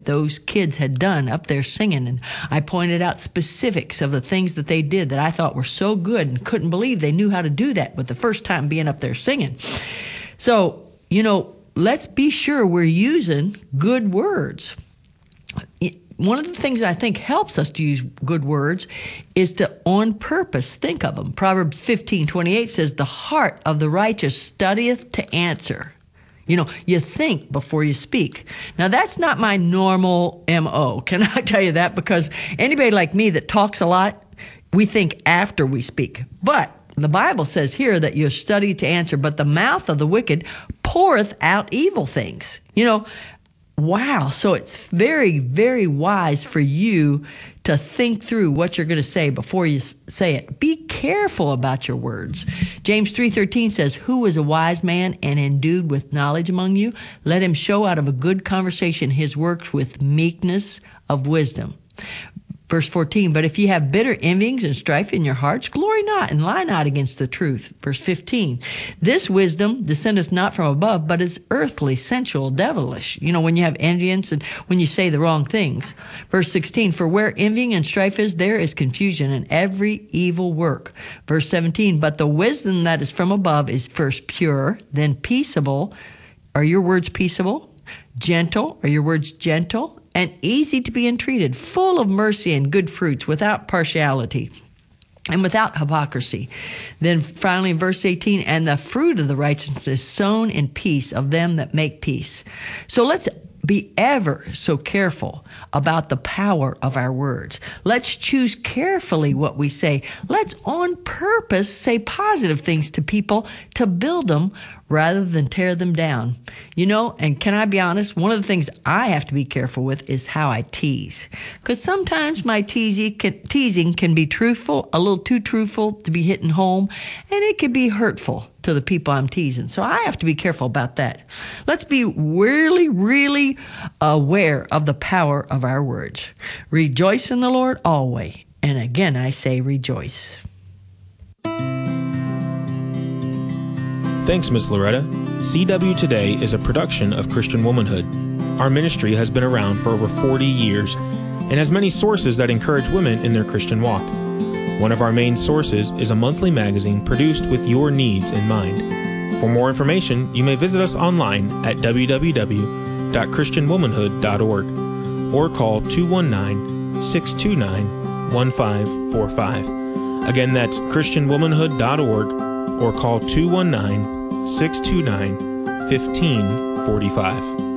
those kids had done up there singing. And I pointed out specifics of the things that they did that I thought were so good and couldn't believe they knew how to do that with the first time being up there singing. So, let's be sure we're using good words. One of the things I think helps us to use good words is to, on purpose, think of them. Proverbs 15:28 says, the heart of the righteous studieth to answer. You think before you speak. Now, that's not my normal MO. Can I tell you that? Because anybody like me that talks a lot, we think after we speak. But the Bible says here that you study to answer, but the mouth of the wicked poureth out evil things. Wow. So it's very, very wise for you to think through what you're going to say before you say it. Be careful about your words. James 3:13 says, who is a wise man and endued with knowledge among you? Let him show out of a good conversation his works with meekness of wisdom. Verse 14, but if ye have bitter envyings and strife in your hearts, glory not and lie not against the truth. Verse 15, this wisdom descendeth not from above, but is earthly, sensual, devilish. When you have envyings and when you say the wrong things. Verse 16, for where envying and strife is, there is confusion and every evil work. Verse 17, but the wisdom that is from above is first pure, then peaceable. Are your words peaceable? Gentle. Are your words gentle? And easy to be entreated, full of mercy and good fruits, without partiality and without hypocrisy. Then finally in verse 18, and the fruit of the righteousness is sown in peace of them that make peace. So let's be ever so careful about the power of our words. Let's choose carefully what we say. Let's on purpose say positive things to people to build them rather than tear them down. And can I be honest? One of the things I have to be careful with is how I tease. Because sometimes my teasing can be truthful, a little too truthful to be hitting home, and it can be hurtful to the people I'm teasing. So I have to be careful about that. Let's be really, really aware of the power of our words. Rejoice in the Lord always. And again, I say rejoice. Thanks, Ms. Loretta. CW Today is a production of Christian Womanhood. Our ministry has been around for over 40 years and has many sources that encourage women in their Christian walk. One of our main sources is a monthly magazine produced with your needs in mind. For more information, you may visit us online at www.christianwomanhood.org or call 219-629-1545. Again, that's christianwomanhood.org or call 219-629-1545.